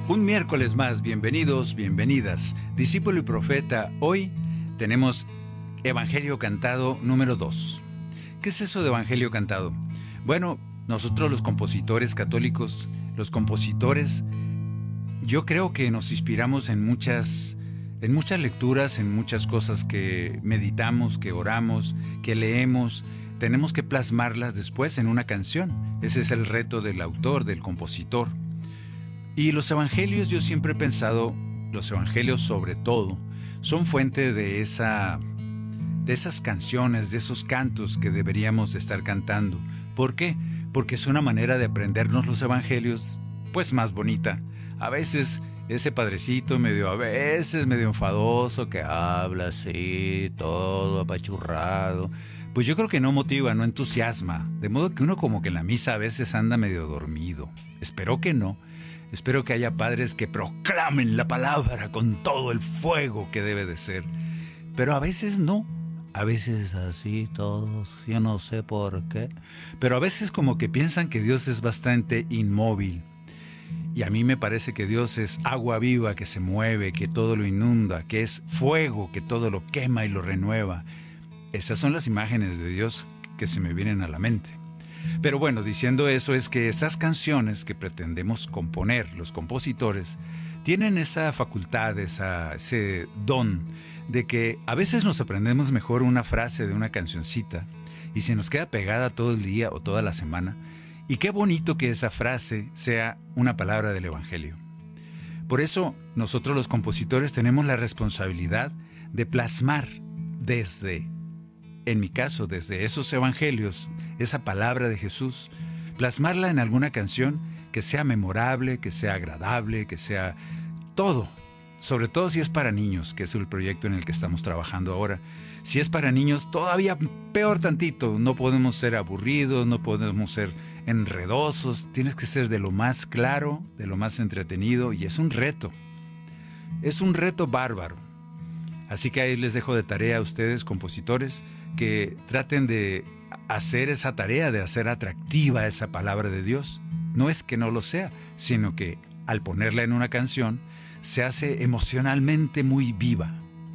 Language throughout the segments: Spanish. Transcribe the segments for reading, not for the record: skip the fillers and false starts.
Un miércoles más, bienvenidos, bienvenidas. Discípulo y profeta, hoy tenemos Evangelio Cantado número 2. ¿Qué es eso de Evangelio Cantado? Bueno, nosotros los compositores católicos, yo creo que nos inspiramos en muchas lecturas, en muchas cosas que meditamos, que oramos, que leemos. Tenemos que plasmarlas después en una canción. Ese es el reto del autor, del compositor. Y los evangelios, yo siempre he pensado, los evangelios sobre todo, son fuente de esas canciones, de esos cantos que deberíamos estar cantando. ¿Por qué? Porque es una manera de aprendernos los evangelios, pues más bonita. A veces ese padrecito medio enfadoso que habla así, todo apachurrado, pues yo creo que no motiva, no entusiasma. De modo que uno como que en la misa a veces anda medio dormido. Espero que no. Espero que haya padres que proclamen la palabra con todo el fuego que debe de ser. Pero a veces no. A veces así todos, yo no sé por qué. Pero a veces como que piensan que Dios es bastante inmóvil. Y a mí me parece que Dios es agua viva que se mueve, que todo lo inunda, que es fuego que todo lo quema y lo renueva. Esas son las imágenes de Dios que se me vienen a la mente. Pero bueno, diciendo eso es que esas canciones que pretendemos componer, los compositores, tienen esa facultad, ese don de que a veces nos aprendemos mejor una frase de una cancioncita y se nos queda pegada todo el día o toda la semana. Y qué bonito que esa frase sea una palabra del Evangelio. Por eso nosotros los compositores tenemos la responsabilidad de plasmar en mi caso, desde esos evangelios, esa palabra de Jesús, plasmarla en alguna canción que sea memorable, que sea agradable, que sea todo. Sobre todo si es para niños, que es el proyecto en el que estamos trabajando ahora. Si es para niños, todavía peor tantito. No podemos ser aburridos, no podemos ser enredosos. Tienes que ser de lo más claro, de lo más entretenido, y es un reto. Es un reto bárbaro. Así que ahí les dejo de tarea a ustedes, compositores, que traten de hacer esa tarea, de hacer atractiva esa palabra de Dios. No es que no lo sea, sino que al ponerla en una canción, se hace emocionalmente muy viva.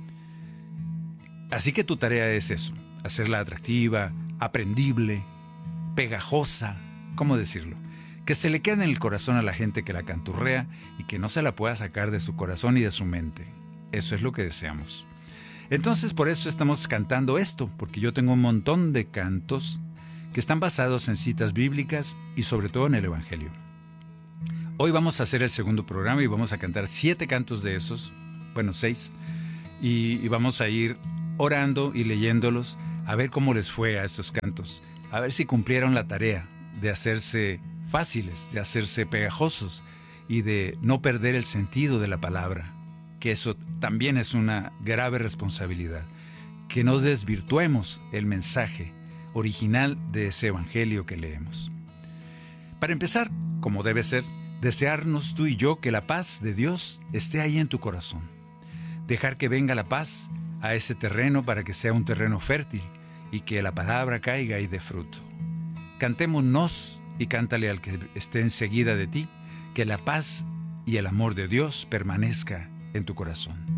Así que tu tarea es eso, hacerla atractiva, aprendible, pegajosa, ¿cómo decirlo? Que se le quede en el corazón a la gente que la canturrea y que no se la pueda sacar de su corazón y de su mente. Eso es lo que deseamos. Entonces por eso estamos cantando esto, porque yo tengo un montón de cantos que están basados en citas bíblicas y sobre todo en el Evangelio. Hoy vamos a hacer el segundo programa y vamos a cantar 7 cantos de esos, 6, y vamos a ir orando y leyéndolos a ver cómo les fue a estos cantos, a ver si cumplieron la tarea de hacerse fáciles, de hacerse pegajosos y de no perder el sentido de la palabra, que eso también es una grave responsabilidad, que no desvirtuemos el mensaje original de ese evangelio que leemos. Para empezar, como debe ser, desearnos tú y yo que la paz de Dios esté ahí en tu corazón. Dejar que venga la paz a ese terreno para que sea un terreno fértil y que la palabra caiga y dé fruto. Cantémonos y cántale al que esté enseguida de ti, que la paz y el amor de Dios permanezca en tu corazón.